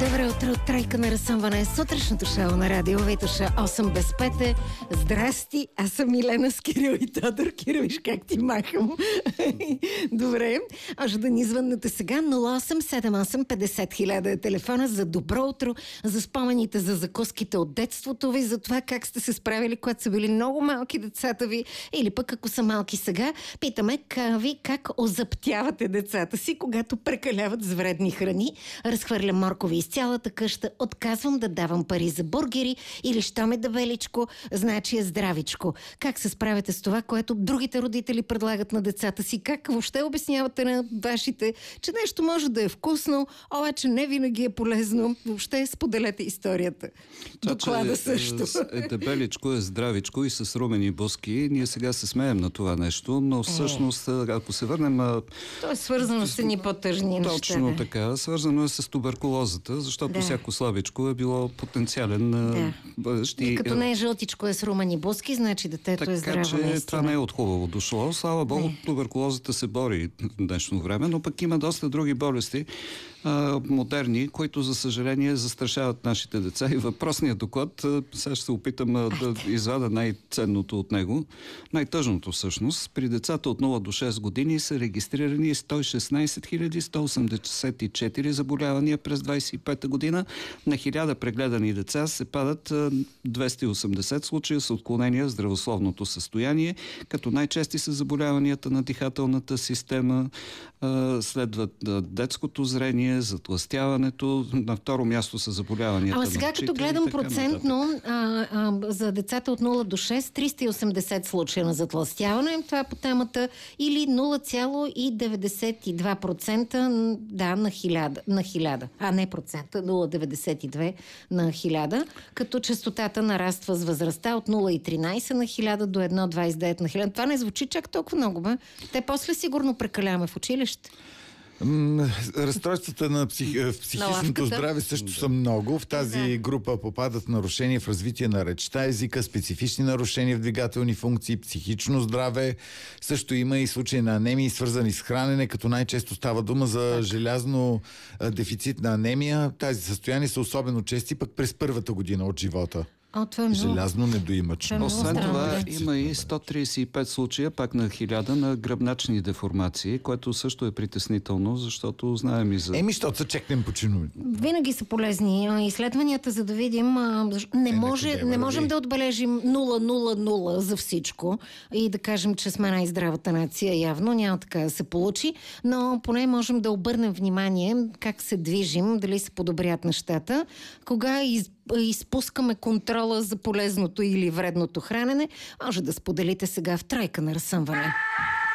Добро утро от Тройка на разсъмване. Сутрешното шоу на радио Витуша 8 без 5. Здрасти, аз съм Милена с Кирил и Тодор. Кирил, виж как ти махам. Добре, може да ни звъннете сега. 0878 50 000 е телефона за добро утро, за спомените за закуските от детството ви, за това как сте се справили, когато са били много малки децата ви, или пък ако са малки сега. Питаме ви как озаптявате децата си, когато прекаляват с вредни храни. Разхвърлям моркови из цялата къща, отказвам да давам пари за бургери или що ме дебеличко, значи е здравичко. Как се справяте с това, което другите родители предлагат на децата си? Как въобще обяснявате на вашите, че нещо може да е вкусно, обаче не винаги е полезно? Въобще споделете историята. Доклада също. Е дебеличко, е здравичко и с румени буски. Ние сега се смеем на това нещо, но всъщност, ако се върнем... То е свързано с едни по-тъжни неща. Точно така. Свързано е с туберкулозата, защото всяко слабичко е било потенциален бъдещ. И като не е жълтичко, е с румени буски, значи детето е здраво. Така че това не е от хубаво дошло. Слава Богу, туберкулозата се бори в днешно време, но пък има доста други болести, модерни, които за съжаление застрашават нашите деца. И въпросният доклад, сега ще се опитам да извада най-ценното от него, най-тъжното всъщност. При децата от 0 до 6 години са регистрирани 116 184 заболявания през 25-та година. На 1000 прегледани деца се падат 280 случая с отклонения в здравословното състояние, като най-чести са заболяванията на дихателната система, следват детското зрение, затлъстяването, на второ място са заболяванията на очите. Сега като гледам процентно за децата от 0 до 6, 380 случая на затлъстяване, това е по темата, или 0,92% на 1000, а не процента, 0,92 на 1000, като честотата нараства с възрастта от 0,13 на 1000 до 1,29 на 1000. Това не звучи чак толкова много, бе. Те после сигурно прекаляваме в училище. Разстройствата на психичното здраве също са много. В тази група попадат нарушения в развитие на речта, езика, специфични нарушения в двигателни функции, психично здраве. Също има и случаи на анемии, свързани с хранене, като най-често става дума за желязно дефицитна анемия. Тази състояния са особено чести пък през първата година от живота. Желязно недоимъчно. Освен това има и 135 случая, пак на 1000, на гръбначни деформации, което също е притеснително, защото знаем и за... Защото се чекнем по чинове. Винаги са полезни изследванията, за да видим. Не можем да отбележим 0,00 за всичко и да кажем, че сме най-здравата нация. Явно няма така да се получи, но поне можем да обърнем внимание как се движим, дали се подобрят нещата, кога изпускаме контрола за полезното или вредното хранене. Може да споделите сега в Тройка на разсъмване.